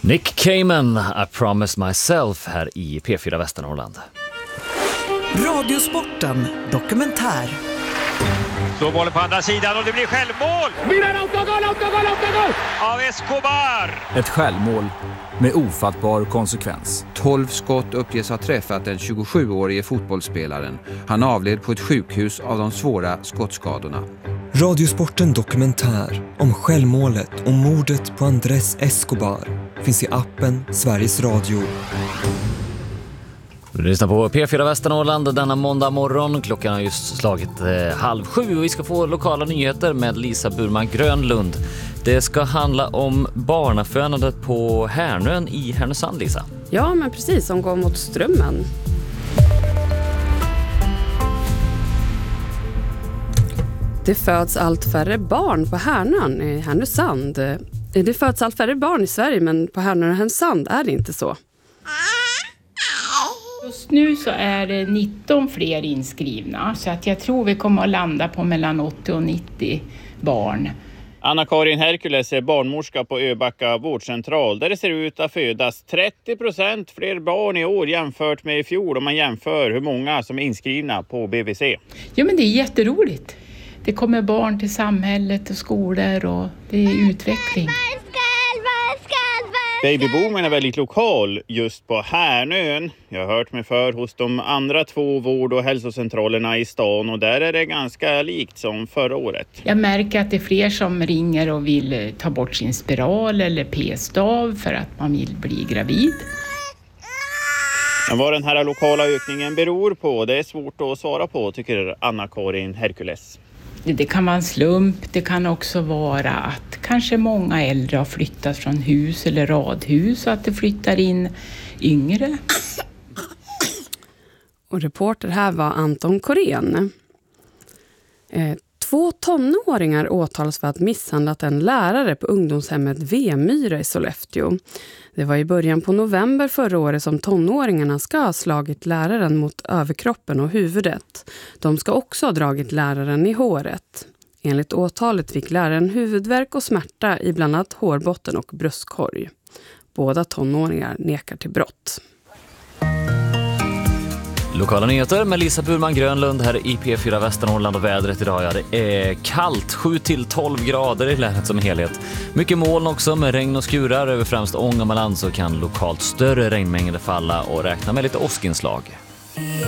Nick Cayman, I Promise Myself här i P4 Västernorrland. Radiosporten dokumentär. Så bollen på andra sidan och det blir självmål! Milan, autogol! Av Escobar! Ett självmål med ofattbar konsekvens. 12 skott uppges ha träffat den 27-årige fotbollsspelaren. Han avled på ett sjukhus av de svåra skottskadorna. Radiosporten dokumentär om självmålet och mordet på Andrés Escobar finns i appen Sveriges Radio. Du lyssnar på P4 Västernorrland denna måndag morgon. Klockan har just slagit 6:30 och vi ska få lokala nyheter med Lisa Burman Grönlund. Det ska handla om barnafödandet på Härnön i Härnösand, Lisa. Ja, men precis, som går mot Strömmen. Det föds allt färre barn på Härnön i Härnösand. Det föds allt färre barn i Sverige, men på Härnön och Härnösand är det inte så. Just nu så är det 19 fler inskrivna, så att jag tror vi kommer att landa på mellan 80 och 90 barn. Anna-Karin Herkules är barnmorska på Öbacka vårdcentral där det ser ut att födas 30% fler barn i år jämfört med i fjol om man jämför hur många som är inskrivna på BVC. Ja, men det är jätteroligt. Det kommer barn till samhället och skolor och det är utveckling. Babyboomen är väldigt lokal just på Härnön. Jag har hört mig för hos de andra 2 vård- och hälsocentralerna i stan och där är det ganska likt som förra året. Jag märker att det är fler som ringer och vill ta bort sin spiral eller p-stav för att man vill bli gravid. Men vad den här lokala ökningen beror på, det är svårt att svara på, tycker Anna-Karin Herkules. Det kan vara en slump, det kan också vara att kanske många äldre har flyttat från hus eller radhus och att det flyttar in yngre. Och reporter här var Anton Korén. 2 tonåringar åtalas för att misshandlat en lärare på ungdomshemmet Vemyra i Sollefteå. Det var i början på november förra året som tonåringarna ska ha slagit läraren mot överkroppen och huvudet. De ska också ha dragit läraren i håret. Enligt åtalet fick läraren huvudvärk och smärta i bland annat hårbotten och bröstkorg. Båda tonåringar nekar till brott. Lokala nyheter med Lisa Burman Grönlund här i P4 Västernorrland och vädret idag. Ja, det är kallt, 7-12 grader i länet som helhet. Mycket moln också med regn och skurar över främst Ångermanland så kan lokalt större regnmängder falla och räkna med lite åskinslag.